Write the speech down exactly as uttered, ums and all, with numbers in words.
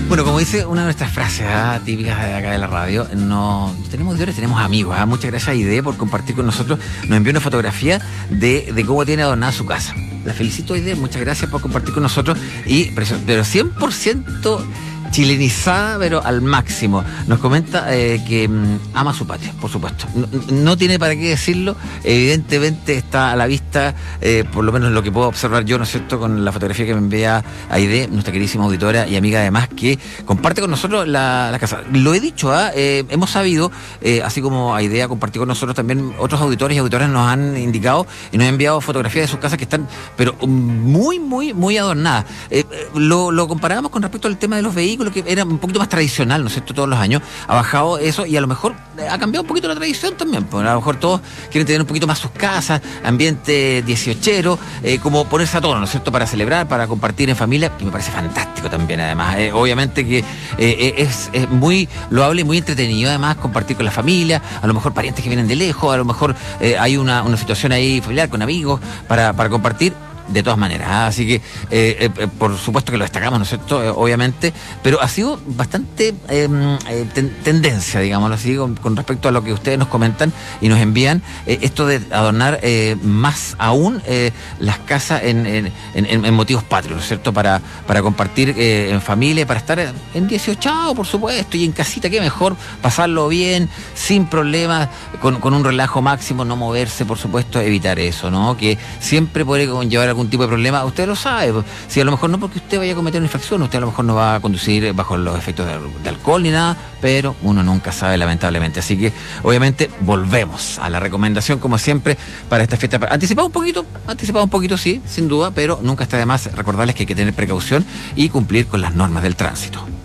Bueno, como dice una de nuestras frases ¿ah? típicas de acá de la radio, no tenemos auditores, tenemos amigos. ¿ah? Muchas gracias a Aide por compartir con nosotros. Nos envió una fotografía de, de cómo tiene adornada su casa. La felicito, Aide, muchas gracias por compartir con nosotros. Y, pero cien por ciento chilenizada, pero al máximo. Nos comenta eh, que mm, ama su patria, por supuesto. No, no tiene para qué decirlo. Evidentemente está a la vista, eh, por lo menos lo que puedo observar yo, ¿no es cierto?, con la fotografía que me envía Aide, nuestra queridísima auditora y amiga además, que comparte con nosotros la, la casa. Lo he dicho, ¿ah? eh, hemos sabido, eh, así como Aide ha compartido con nosotros, también otros auditores y auditoras nos han indicado y nos han enviado fotografías de sus casas que están, pero muy, muy, muy adornadas. Eh, lo, lo comparábamos con respecto al tema de los vehículos, que era un poquito más tradicional, ¿no es cierto?, todos los años. Ha bajado eso y a lo mejor ha cambiado un poquito la tradición también. Pues a lo mejor todos quieren tener un poquito más sus casas, ambiente dieciochero, eh, como ponerse a tono, ¿no es cierto?, para celebrar, para compartir en familia, que me parece fantástico también, además. Eh, obviamente que eh, es, es muy loable y muy entretenido, además, compartir con la familia, a lo mejor parientes que vienen de lejos, a lo mejor eh, hay una, una situación ahí familiar con amigos para, para compartir. De todas maneras, ¿ah? Así que eh, eh, por supuesto que lo destacamos, ¿no es cierto?, eh, obviamente, pero ha sido bastante eh, eh, ten, tendencia, digámoslo así, con, con respecto a lo que ustedes nos comentan y nos envían, eh, esto de adornar eh, más aún eh, las casas en, en, en, en motivos patrios, ¿no es cierto?, para, para compartir eh, en familia, para estar en dieciochavo, por supuesto, y en casita, qué mejor, pasarlo bien, sin problemas, con, con un relajo máximo, no moverse, por supuesto, evitar eso, ¿no?, que siempre puede conllevar algún tipo de problema, usted lo sabe. Si a lo mejor no porque usted vaya a cometer una infracción, usted a lo mejor no va a conducir bajo los efectos de, de alcohol ni nada, pero uno nunca sabe, lamentablemente. Así que, obviamente, volvemos a la recomendación, como siempre, para esta fiesta. Anticipado un poquito, anticipado un poquito, sí, sin duda, pero nunca está de más recordarles que hay que tener precaución y cumplir con las normas del tránsito.